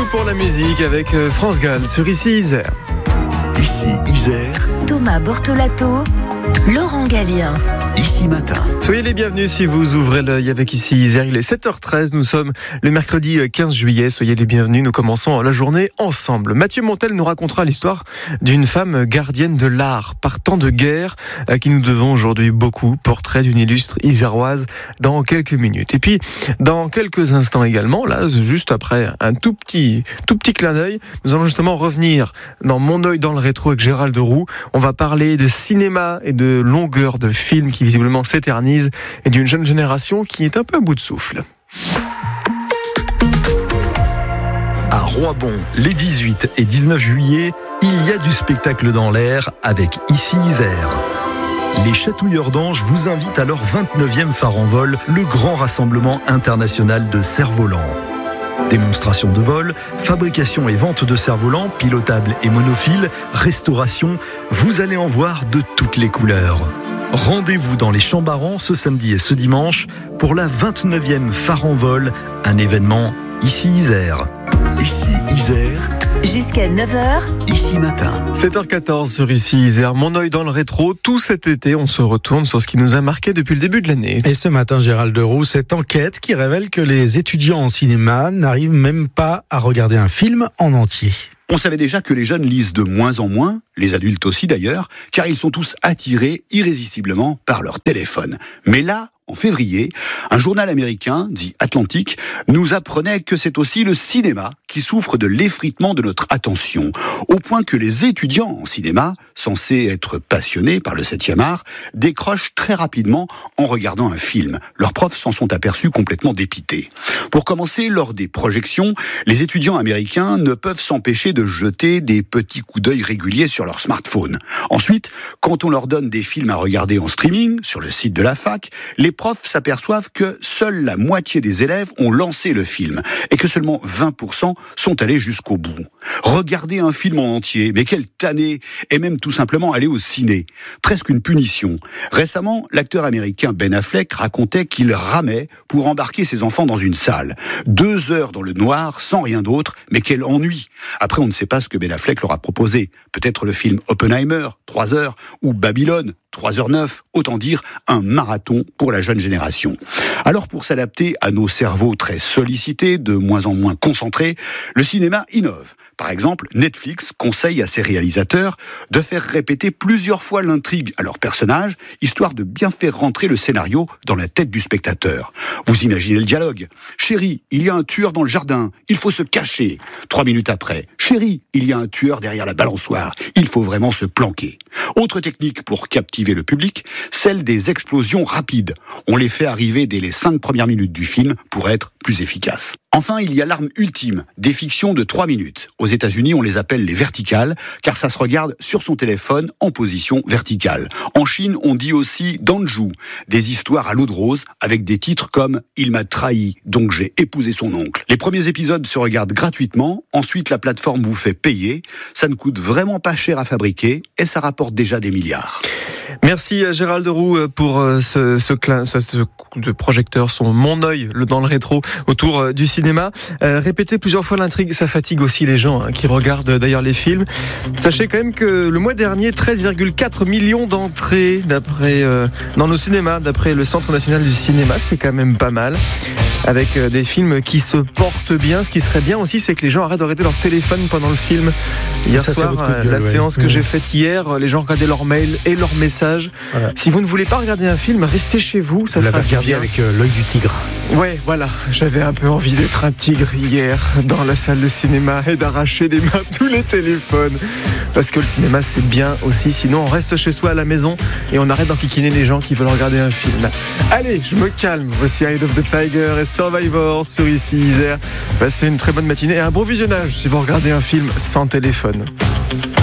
pour la musique avec France Gall sur Ici Isère. Ici Isère. Thomas Bortolato, Laurent Gallien. Ici Matin. Soyez les bienvenus si vous ouvrez l'œil avec Ici Isère. Il est 7h13, nous sommes le mercredi 15 juillet. Soyez les bienvenus, nous commençons la journée ensemble. Mathieu Montel nous racontera l'histoire d'une femme gardienne de l'art, partant de guerre, à qui nous devons aujourd'hui beaucoup. Portrait d'une illustre iséroise dans quelques minutes. Et puis, dans quelques instants également, là, juste après un tout petit clin d'œil, nous allons justement revenir dans Mon œil dans le rétro avec Gérald Roux. On va parler de cinéma et de longueur de films qui visiblement s'éternise et d'une jeune génération qui est un peu à bout de souffle. À Roibon, les 18 et 19 juillet, il y a du spectacle dans l'air avec Ici Isère. Les Chatouilleurs d'Anges vous invitent à leur 29e phare en vol, le grand rassemblement international de cerfs-volants. Démonstration de vol, fabrication et vente de cerfs-volants, pilotables et monophiles, restauration, vous allez en voir de toutes les couleurs. Rendez-vous dans les Champs-Barans ce samedi et ce dimanche pour la 29e phare en vol, un événement Ici Isère. Ici Isère. Jusqu'à 9h. Ici Matin. 7h14 sur Ici Isère. Mon œil dans le rétro. Tout cet été, on se retourne sur ce qui nous a marqué depuis le début de l'année. Et ce matin, Gérald Roux, cette enquête qui révèle que les étudiants en cinéma n'arrivent même pas à regarder un film en entier. On savait déjà que les jeunes lisent de moins en moins, les adultes aussi d'ailleurs, car ils sont tous attirés irrésistiblement par leur téléphone. Mais là, en février, un journal américain, dit Atlantic, nous apprenait que c'est aussi le cinéma qui souffre de l'effritement de notre attention, au point que les étudiants en cinéma, censés être passionnés par le 7e art, décrochent très rapidement en regardant un film. Leurs profs s'en sont aperçus complètement dépités. Pour commencer, lors des projections, les étudiants américains ne peuvent s'empêcher de jeter des petits coups d'œil réguliers sur leur smartphone. Ensuite, quand on leur donne des films à regarder en streaming, sur le site de la fac, les profs s'aperçoivent que seule la moitié des élèves ont lancé le film et que seulement 20% sont allés jusqu'au bout. Regarder un film en entier, mais quelle tannée, et même tout simplement aller au ciné. Presque une punition. Récemment, l'acteur américain Ben Affleck racontait qu'il ramait pour embarquer ses enfants dans une salle. 2 heures dans le noir, sans rien d'autre, mais quel ennui. Après, on ne sait pas ce que Ben Affleck leur a proposé. Peut-être le film Oppenheimer, 3 heures, ou Babylone, 3h09, autant dire un marathon pour la jeune génération. Alors pour s'adapter à nos cerveaux très sollicités, de moins en moins concentrés, le cinéma innove. Par exemple, Netflix conseille à ses réalisateurs de faire répéter plusieurs fois l'intrigue à leurs personnages, histoire de bien faire rentrer le scénario dans la tête du spectateur. Vous imaginez le dialogue. « Chérie, il y a un tueur dans le jardin, il faut se cacher. » 3 minutes après. « Chérie, il y a un tueur derrière la balançoire, il faut vraiment se planquer. » Autre technique pour captiver le public, celle des explosions rapides. On les fait arriver dès les 5 premières minutes du film pour être plus efficaces. Enfin, il y a l'arme ultime, des fictions de 3 minutes. Aux États-Unis, on les appelle les verticales, car ça se regarde sur son téléphone en position verticale. En Chine, on dit aussi danju, des histoires à l'eau de rose, avec des titres comme « Il m'a trahi, donc j'ai épousé son oncle ». Les premiers épisodes se regardent gratuitement, ensuite la plateforme vous fait payer. Ça ne coûte vraiment pas cher à fabriquer, et ça rapporte déjà des milliards. Merci à Gérald Roux pour ce coup de projecteur, son Mon œil dans le rétro autour du cinéma. Répéter plusieurs fois l'intrigue, ça fatigue aussi les gens qui regardent d'ailleurs les films. Sachez quand même que le mois dernier, 13,4 millions d'entrées dans nos cinémas, d'après le Centre national du cinéma, ce qui est quand même pas mal. Avec des films qui se portent bien. Ce qui serait bien aussi, c'est que les gens arrêtent de regarder leur téléphone pendant le film. Hier soir, la séance que j'ai faite hier, les gens regardaient leurs mails et leurs messages. Voilà. Si vous ne voulez pas regarder un film, restez chez vous, ça fera du bien. Avec l'œil du tigre. Ouais, voilà. J'avais un peu envie d'être un tigre hier dans la salle de cinéma et d'arracher des mains tous les téléphones. Parce que le cinéma, c'est bien aussi. Sinon, on reste chez soi à la maison et on arrête d'enquiquiner les gens qui veulent regarder un film. Allez, je me calme. Voici Eye of the Tiger et Survivor sur Ici Isère. Passez une très bonne matinée et un bon visionnage si vous regardez un film sans téléphone.